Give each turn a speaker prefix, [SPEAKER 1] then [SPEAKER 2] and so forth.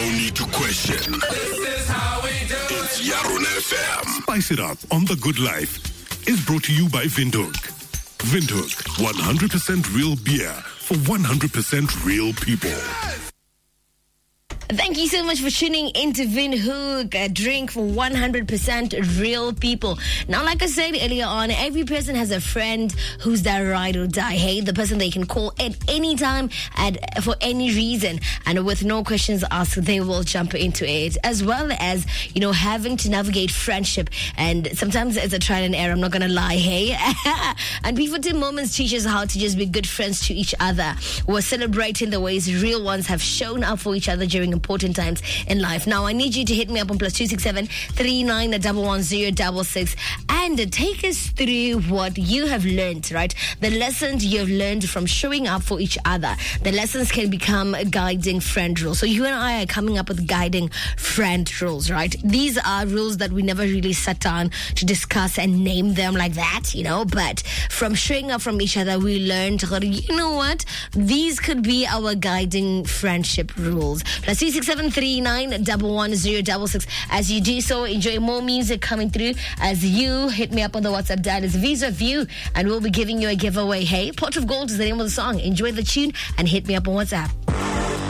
[SPEAKER 1] need to question.
[SPEAKER 2] This is how we do it.
[SPEAKER 1] It's Yarona FM.
[SPEAKER 3] Spice it up on The Good Life is brought to you by Windhoek. Windhoek, 100% real beer for 100% real people.
[SPEAKER 4] Thank you so much for tuning into Windhoek, a drink for 100% real people. Now, like I said earlier on, every person has a friend who's their ride or die. Hey, the person they can call at any time and for any reason, and with no questions asked, they will jump into it. As well as, you know, having to navigate friendship, and sometimes it's a trial and error. I'm not gonna lie, hey. And P14 Moments teaches how to just be good friends to each other. We're celebrating the ways real ones have shown up for each other during important times in life. Now, I need you to hit me up on +267 3911 and take us through what you have learned, right? The lessons you have learned from showing up for each other. The lessons can become guiding friend rules. So you and I are coming up with guiding friend rules, right? These are rules that we never really sat down to discuss and name them like that, you know, but from showing up from each other, we learned, you know what? These could be our guiding friendship rules. +267 3911 As you do so, enjoy more music coming through as you hit me up on the WhatsApp dial. It's Visa View, and we'll be giving you a giveaway. Hey, Pot of Gold is the name of the song. Enjoy the tune and hit me up on WhatsApp.